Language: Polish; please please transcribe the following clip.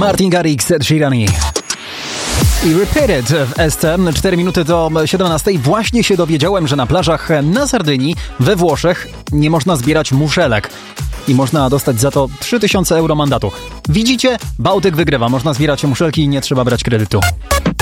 Martin Garrix, Ed Sheeran i Repeated w ST. 4 minuty do 17. Właśnie się dowiedziałem, że na plażach na Sardynii we Włoszech nie można zbierać muszelek i można dostać za to 3000 euro mandatu. Widzicie? Bałtyk wygrywa. Można zbierać muszelki i nie trzeba brać kredytu.